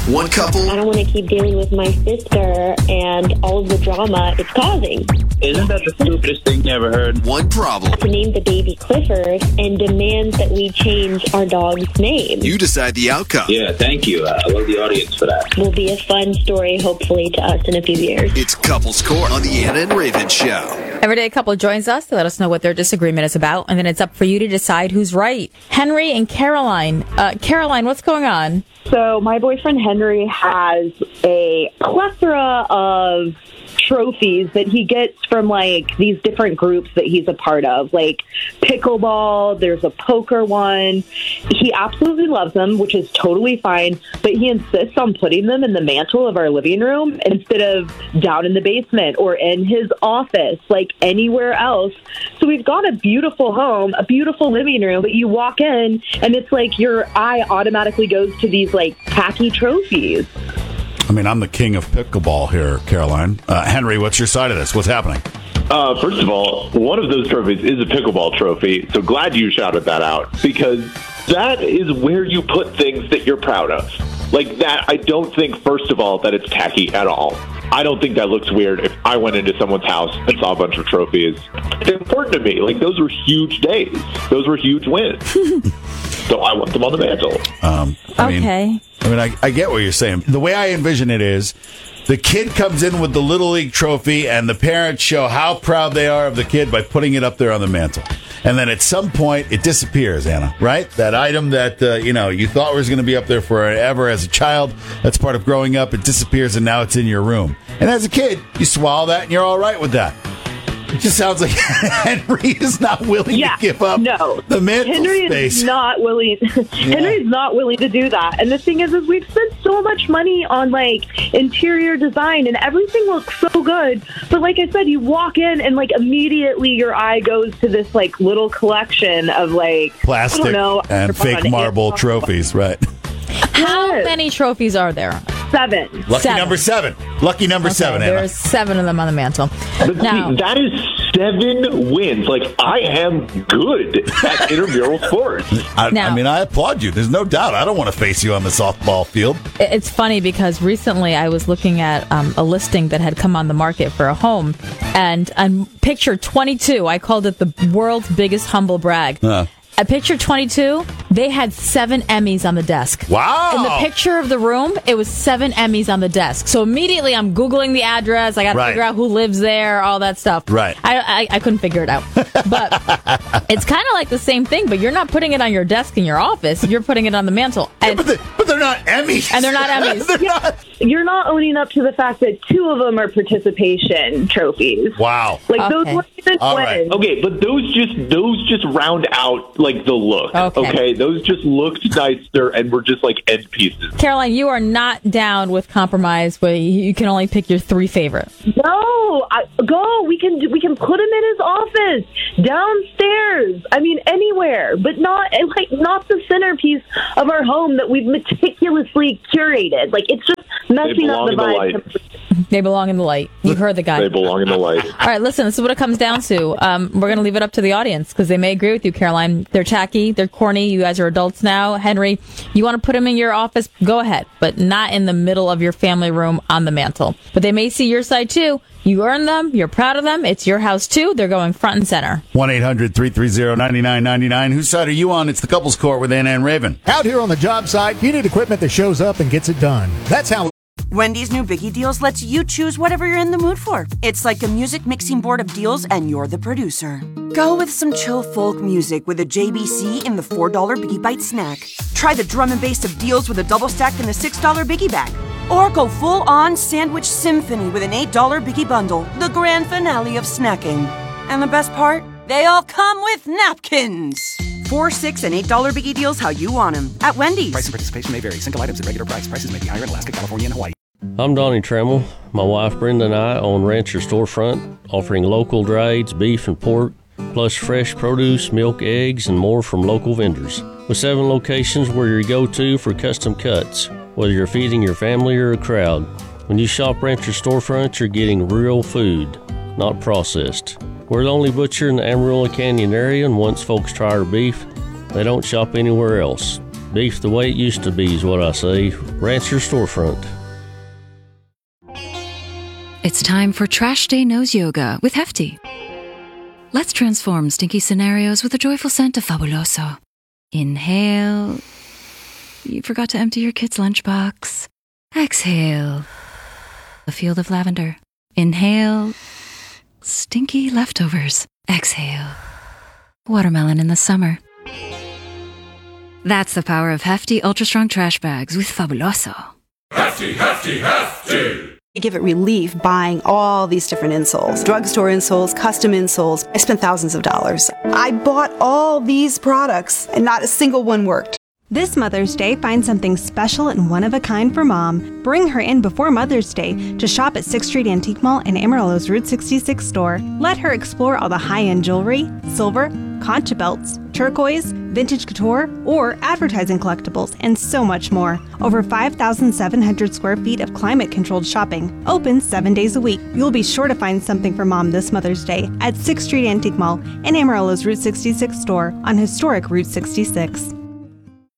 One couple. I don't want to keep dealing with my sister and all of the drama it's causing. Isn't that the stupidest thing you ever heard? One problem. To name the baby Clifford and demands that we change our dog's name. You decide the outcome. Yeah, thank you. I love the audience for that. Will be a fun story, hopefully, to us in a few years. It's Couples Court on the Anna and Raven Show. Everyday couple joins us to let us know what their disagreement is about, and then it's up for you to decide who's right. Henry and Caroline. Caroline, what's going on? So my boyfriend Henry has a plethora of trophies that he gets from like these different groups that he's a part of, like pickleball, there's a poker one. He absolutely loves them, which is totally fine, but he insists on putting them in the mantle of our living room instead of down in the basement or in his office, like anywhere else. So we've got a beautiful home, a beautiful living room, but you walk in and it's like your eye automatically goes to these like tacky trophies. I mean, I'm the king of pickleball here, Caroline. Henry, what's your side of this? What's happening? First of all, one of those trophies is a pickleball trophy, so glad you shouted that out, because that is where you put things that you're proud of. Like that, I don't think, first of all, that it's tacky at all. I don't think that looks weird if I went into someone's house and saw a bunch of trophies. It's important to me. Like, those were huge days. Those were huge wins. So I want them on the mantle. I get what you're saying. The way I envision it is the kid comes in with the Little League trophy and the parents show how proud they are of the kid by putting it up there on the mantle. And then at some point, it disappears, Anna, right? That item that, you thought was going to be up there forever as a child, that's part of growing up, it disappears and now it's in your room. And as a kid, you swallow that and you're all right with that. It just sounds like Henry is not willing to give up the mantle Henry space. Is not willing. Henry's not willing to do that. And the thing is we've spent so much money on like interior design and everything looks so good. But like I said, you walk in and like immediately your eye goes to this like little collection of like plastic and fake marble trophies, right? How many trophies are there? 7. Number 7. Lucky number 7, Anna. There's 7 of them on the mantle. But Now, see, that is 7 wins. Like, I am good at intramural sports. I applaud you. There's no doubt. I don't want to face you on the softball field. it's funny because recently I was looking at a listing that had come on the market for a home, and on picture 22, I called it the world's biggest humble brag. At picture 22, they had 7 Emmys on the desk. Wow. In the picture of the room, it was 7 Emmys on the desk. So immediately I'm Googling the address. I got to figure out who lives there, all that stuff. Right. I couldn't figure it out. But it's kind of like the same thing, but you're not putting it on your desk in your office. You're putting it on the mantle. And, but they're not Emmys. And they're not Emmys. They're not. You're not owning up to the fact that 2 of them are participation trophies. Wow. Like those weren't even wins. Okay, but those just round out like the look. Okay, those just looked nicer and were just like end pieces. Caroline, you are not down with compromise where you can only pick your 3 favorite. No, go. We can put him in his office, downstairs. I mean, anywhere, but not the centerpiece of our home that we've meticulously curated. Like, it's just messing up the vibe. They belong in the light. You heard the guy. They belong in the light. All right, listen, this is what it comes down to. We're going to leave it up to the audience because they may agree with you, Caroline. They're tacky. They're corny. You guys are adults now. Henry, you want to put them in your office? Go ahead, but not in the middle of your family room on the mantle. But they may see your side, too. You earn them. You're proud of them. It's your house, too. They're going front and center. 1-800-330-9999. Whose side are you on? It's the Couples Court with Anna and Raven. Out here on the job site, you need equipment that shows up and gets it done. That's how Wendy's new Biggie Deals lets you choose whatever you're in the mood for. It's like a music mixing board of deals, and you're the producer. Go with some chill folk music with a JBC in the $4 Biggie Bite snack. Try the drum and bass of deals with a double stack in the $6 Biggie Bag. Or go full-on sandwich symphony with an $8 Biggie Bundle, the grand finale of snacking. And the best part? They all come with napkins. $4, $6, and $8 Biggie Deals how you want them at Wendy's. Price and participation may vary. Single items at regular price. Prices may be higher in Alaska, California, and Hawaii. I'm Donnie Trammell. My wife Brenda and I own Rancher Storefront, offering local drieds, beef and pork, plus fresh produce, milk, eggs, and more from local vendors. With 7 locations, we're your go-to for custom cuts, whether you're feeding your family or a crowd. When you shop Rancher Storefront, you're getting real food, not processed. We're the only butcher in the Amarillo Canyon area, and once folks try our beef, they don't shop anywhere else. Beef the way it used to be is what I say. Rancher Storefront. It's time for Trash Day Nose Yoga with Hefty. Let's transform stinky scenarios with a joyful scent of Fabuloso. Inhale. You forgot to empty your kid's lunchbox. Exhale. A field of lavender. Inhale. Stinky leftovers. Exhale. Watermelon in the summer. That's the power of Hefty Ultra Strong Trash Bags with Fabuloso. Hefty, hefty, hefty! You give it relief buying all these different insoles. Drugstore insoles, custom insoles. I spent thousands of dollars. I bought all these products and not a single one worked. This Mother's Day, find something special and one-of-a-kind for Mom. Bring her in before Mother's Day to shop at 6th Street Antique Mall and Amarillo's Route 66 store. Let her explore all the high-end jewelry, silver, concha belts, turquoise, vintage couture, or advertising collectibles, and so much more. Over 5,700 square feet of climate-controlled shopping. Open 7 days a week. You'll be sure to find something for Mom this Mother's Day at 6th Street Antique Mall and Amarillo's Route 66 store on historic Route 66.